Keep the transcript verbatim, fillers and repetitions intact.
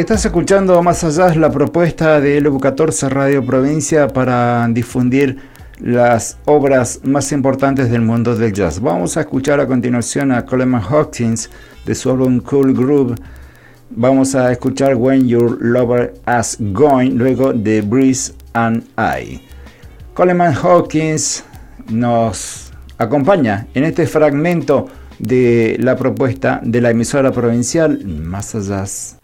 Estás escuchando Más Allá, la propuesta de L U catorce Radio Provincia para difundir las obras más importantes del mundo del jazz. Vamos a escuchar a continuación a Coleman Hawkins de su álbum Cool Groove. Vamos a escuchar When Your Lover Is Going, luego de Breeze and I. Coleman Hawkins nos acompaña en este fragmento de la propuesta de la emisora provincial Más Allá.